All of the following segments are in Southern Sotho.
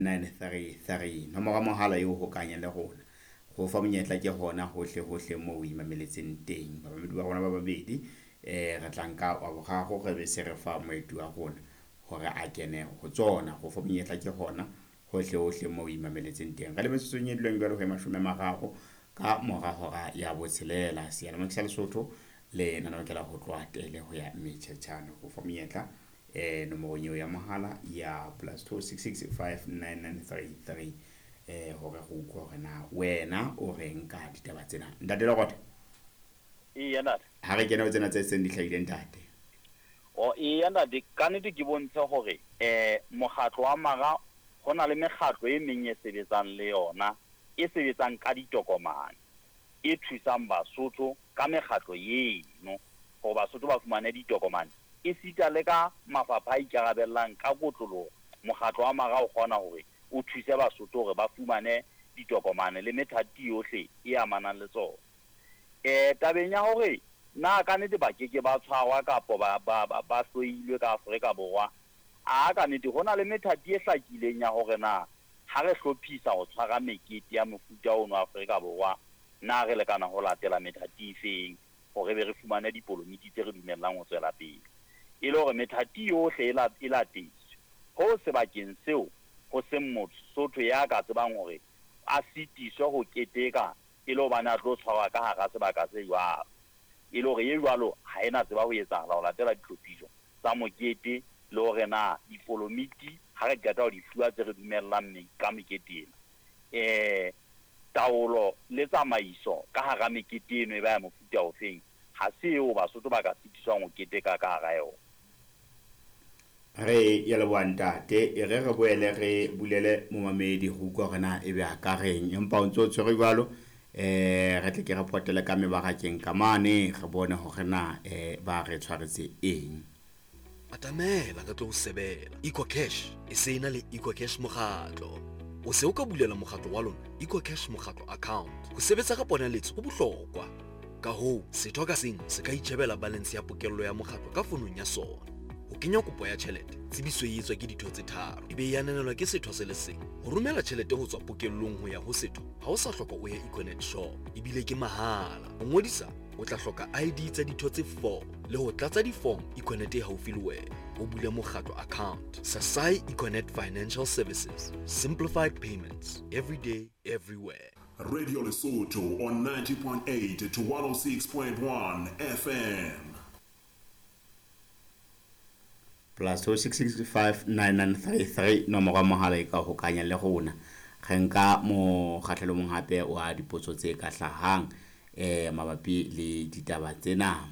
933 nomoro ya mohala eo ho kanya le rona go fa monyetla ke hona hohle mo o imameletseng teng babedi ba rona ba babedi re tlanka wa bogago re be se re fa moetu wa rona hore a kene go tsona go fa monyetla ke hona hohle mo o imameletseng teng ga le metsotso nyedilweng jalo go 30 ka mora hora ya botshelela se yana mekisa Lesotho le nanokela go tloa tele ho ya metšhetšhane go fa monyetla nomoro eo ya mohala ya +2665993 hore go utlwa hore na wena o reng ka ditaba tsena ntate Lekgotha ntate ha re kena ho tsena tse seng di hlahile ntate ntate ka nnete ke bontshe hore mokgatlo wa mara go na le mekgatlo e meng e sebetsang le yona e sebetsang ka ditokomane e thusang Basotho ka mekgatlo eno go Basotho ba fumane ditokomane e sita le ka mafapha a ikarabellang ka kotloloho mokgatlo wa mara o kgona hore o thuse Basotho hore ba fumane ditokomane le methati yohle e amanang le tsona tabeng ya hore na ka nnete ba keke ba tshwarwa kapo ba hloilwe ka Afrika Borwa ka nnete ho na le methati e hlakileng ya hore na ha re hlophisa go tshwara mekete ya mofuta ono Afrika Borwa na re lekana ho latela methati efeng hore be re fumane dipolomiti tse re dumellang ho tswela pele e le hore methati yohle e latetswe ho sebakeng seo ho se Mosotho ya ka tsebang hore a sitiswe ho keteka e le hobane a tlo tshwarwa ka hara sebaka se jwalo e le hore ye jwalo ha ena tseba ho etsahala ho latela ditlhophiso tsa mokete le hore na dipolomiti ha re qeta ho di fuwa tse re dumellang ka mekete ena taolo le tsamaiso ka hara mekete eno e ba ya mofuta ofeng ha se eo Basotho ba ka sitiswang ho keteka ka hara yona re ya leboa ntate e re boele re bulele momamedi go utlwa gore na e be a ka reng empa o ntse o tshwere jwalo re tle ke re potele ka mebarakeng ka mane re bone gore na ba re tshwaretse eng atamela ka tlo go sebela EcoCash e se ena le EcoCash mokgatlo o se o ka bulela mokgatlo wa lona EcoCash mokgatlo account go sebetsa ka ponaletso go bohlokwa ka hoo setho ka seng se ka itjhebela balance ya pokello ya mokgatlo ka fonong ya sona o kenya kopo ya tjhelete tsebiso e etswa ke ditho tse tharo ebe e ananelwa ke setho se le seng ho romela tjhelete ho tswa pokellong ho ya ho setho ha o sa hloka o ya Econet shop ebile ke mahala ho ngodisa o tla hloka ID tsa ditho tse 4 le ho tlatsa di-form Econet e haufi le wena o bule mokgatlo account Sasai Econet Financial Services, simplified payments every day everywhere. Radio Lesotho on 90.8 to 106.1 FM. +2665993 nomoro ya mohala e ka ho kanya le rona ge nka mo kgahlelo mong hape wa dipotso tse ka hlahang mabapi le ditaba tsena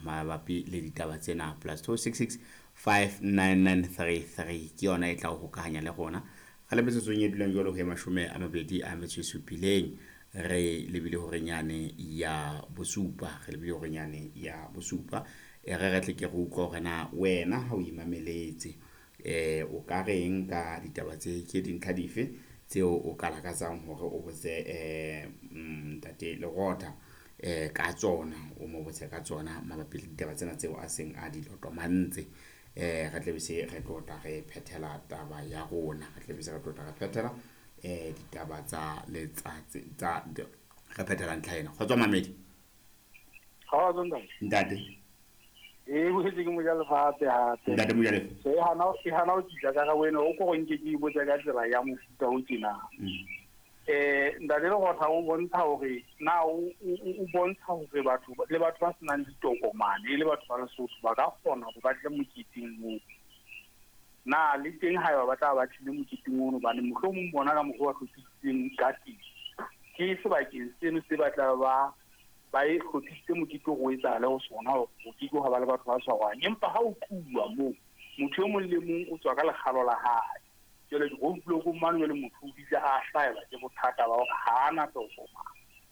+2665993 ke yona e tla ho kanya le rona ga le metsotso nye dileng jalo ho ya 27 re lebile hore nyane ya bosupa re tle ke go utlwa gore na wena ha o imameletse o ka reng ka ditaba tse ke dintlha dife tseo o ka lakatsang hore o botse ntate Lekgotha ka tsona o mo botse ka tsona mabapi le ditaba tsena tseo a seng a di lotomantse re tle be se re tlotla re phethela taba ya rona ditaba tsa letsatsi tsa re phethela ntlha ena go tswa mamedi ha wa ntate o se ke mo ja lefatshe hape ntate mo jale se hana o tla ka wena o go nke ke botsa ka tsela ya mofuta o tsena ntate Lekgotha o bontsha hore na o bontsha hore batho ba senang ditokomane le batho ba Lesotho ba ka kgona go ba tle moketing mo na le teng ha ba tla ba tlile moketing ono ba ne mohlomong bona ka mogwa go tsitseng ka teng ke sebakeng seno se batla ba e hlothisitse mokito go etsa le ho sona ho kiko ha ba le batho ba tshwarwang empa ha o tluwa mo motho o mong le mong o tswa ka lekgalo la hae jole go blo go Manuel motho o ditla a hlaela ke bothata ba hore ha ana tokoma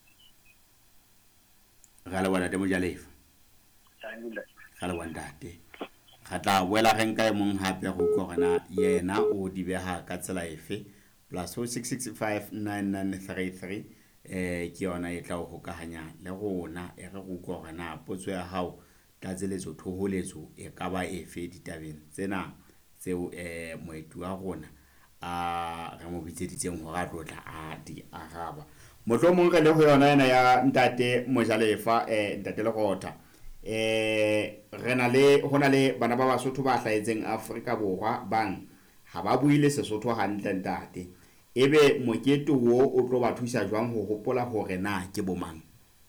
ga le bona mo jalefa ga le wandate ga tla boela ge nka mong hape go utlwa gona yena o di beha ka tsela efe +2665993 ke yona e tla ho hokahanya le rona e re go utlwa gona potso ya hao tlatseletso thoholetso e ka ba efe ditabeng tsena tseo moetu wa rona re mo bitseditseng hore a tlotla a di araba. Mohlomong re le ho yona ena ya ntate Mojalefa ntate Lekgotha hona le bana ba Basotho ba hlahetseng Afrika Borwa bang ha ba buile Sesotho hantle ntate. Ebe mokete wo o tlo ba thusa jwang ho hopola hore na ke bomang?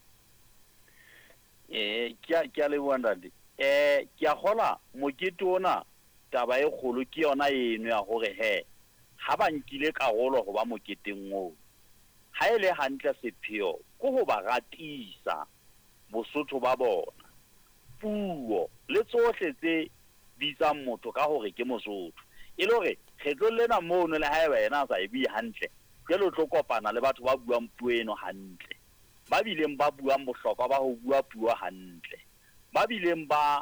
Ke a leboha ntate. Ke a kgola mokete ona taba e kgolo ke yona eno ya hore ha ba nkile karolo ho ba moketeng oo. Ha ele hantle sepheo ko ho ba ratisa Bosotho ba bona, puo le tsohle tse bitsang motho ka hore ke Mosotho. E le hore kgetlo lena mono le haeba yena a sa e bue hantle, ke lo tlo kopana le batho ba buang puo eno hantle, ba bileng ba buang bohlokwa ba ho bua puo hantle, ba bileng ba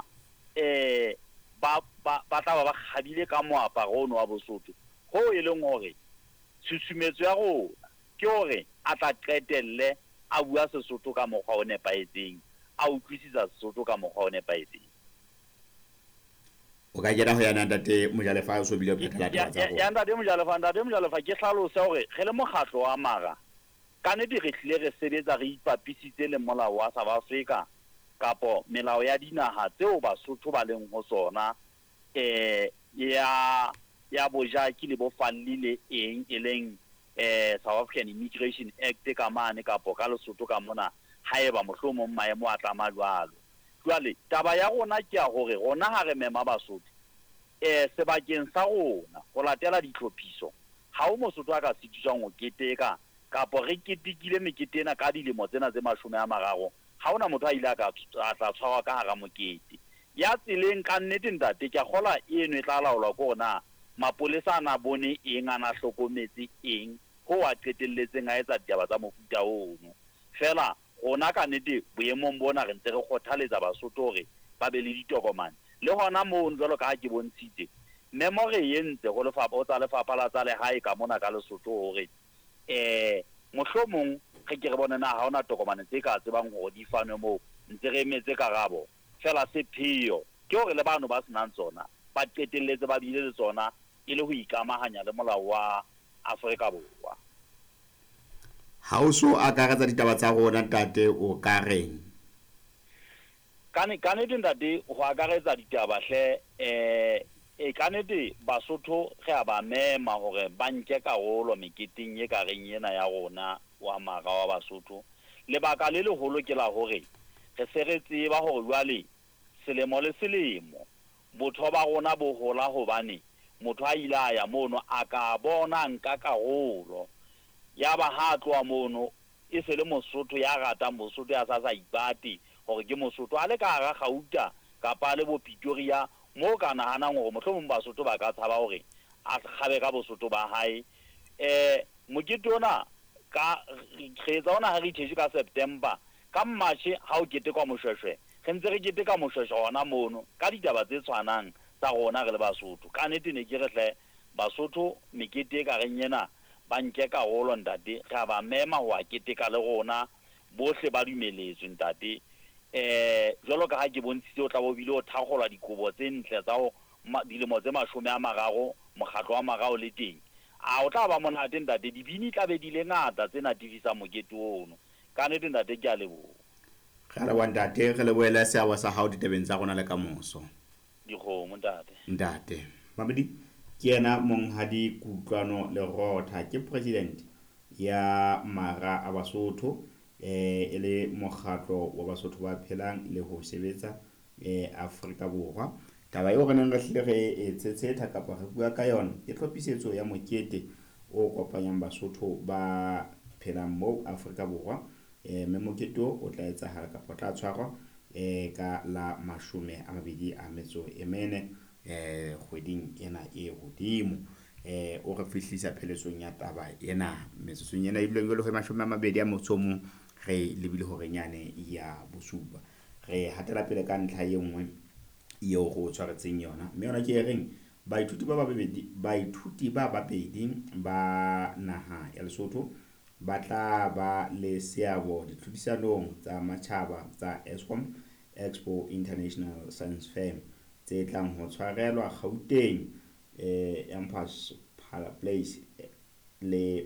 tla ba khabile ka moaparo ono wa Bosotho ho e leng hore tshusumetso ya rona ke hore a tla qetelle a bua Sesotho ka mokgwa o nepahetseng, a utlwisisa Sesotho ka mokgwa o nepahetseng. O ka jena ho yana ntate Mojalefa o so bile phethela taba tsa ya ntate Mojalefa ke hlalosa hore re le mokgatlo wa mara ka nnete re hlile re sebetsa re ipapisitse le molao wa South Africa kapo melao ya dinaha tseo Basotho ba leng ho tsona ya bojaki le bofalli le eng e leng South African Immigration Act ka mane kapo ka Lesotho ka mona haeba mohlomong maemo a tlama jwalo. Jwale taba ya rona ke ya hore rona ha re mema Basotho sebakeng sa rona ho latela ditlhophiso ha o Mosotho a ka sitiswang ho keteka kapo re ketekile mekete ena ka dilemo tsena tse 30 ha ona motho a ile a tla tshwarwa ka hara mokete ya tseleng. Ka nnete ntate ke a kgola eno e tla laolwa ko rona mapolesa ana bone eng ana hlokometse eng ho wa qetelletseng a etsa ditaba tsa mofuta ono. Fela rona ka nnete boemong bona re ntse re kgothaletsa Basotho hore ba be le ditokomane le hona moo jwalo ka ha ke bontshitse memory e entse ho lefapha la tsa lehae ka mona ka Lesotho hore mohlomong re ke re bona na ha ona tokomane tse ka tsebang hore di fanwe moo ntse re emetse karabo. Fela sepheo ke hore le bano ba senang tsona ba qetelletse ba bile le tsona e le ho ikamahanya le molao wa Afrika Borwa. Ha o so akaretsa ditaba tsa rona ntate o ka reng? Ka nnete ntate ho akaretsa ditaba hle ka nnete Basotho re a ba mema hore ba nke karolo meketeng e ka reng ena ya rona wa mara wa Basotho. Lebaka le leholo ke la hore re se re tseba hore jwale selemo le selemo botho ba rona bo hola hobane motho a ile a ya mono a ka bona nka karolo ya ba ha tloa mono e se le Mosotho ya ratang Bosotho ya sa ipate hore ke Mosotho a le ka hara Gauta kapa le bo Pretoria mo ka nahanang hore mohlomong Basotho ba ka tshaba hore a kgabe ka Bosotho ba hae. Mokete ona ka re etsa ona heritage ka September ka March ha o ketekwa Moshweshwe re ntse re keteka Moshweshwe hona mono ka ditaba tse tshwanang tsa rona re le Basotho. Ka nnete ne ke re hle Basotho mekete ka reng ena ba nke karolo ntate ra ba mema ho a keteka le rona bohle ba dumeletswe ntate. Jwalo ka ha ke bontshitse o tla bo bile o thakgola dikobo tse ntle tsa ho dilemo tse 30 mokgatlo wa marao le teng a o tla ba monate ntate dibini tla be di le ngata tse natifisa mokete ono. Ka nnete ntate ke a leboha. Kgale wa ntate re le boela seabo sa hao ditabeng tsa rona le ka moso dikgomo ntate Mamedi ke yena Monghadi Kutlwano Lerotha ke president ya mara a Basotho e le mokgatlo wa Basotho ba phelang le ho sebetsa Afrika Borwa. Taba eo re neng re hlile re etsetsetha kapa re bua ka yona ke tlhophisetso ya mokete o kopanyang Basotho ba phelang mo Afrika Borwa. Mme mokete o tla etsahala kapa tla tshwarwa ka la 24 kgweding ena e hodimo. O re fihlisa pheletsong ya taba ena metsotsong ena e bileng le ho 20 re lebile hore nyane ya bosupa re hatela pele ka ntlha e nngwe eo go tshwaretseng yona mme yona ke reng baithuti ba babedi ba naha ya Lesotho ba tla ba le seabo ditlhodisanong tsa matjhaba tsa Eskom Expo International Science Fair tse tlang ho tshwarelwa Gauteng Empress Hala Place le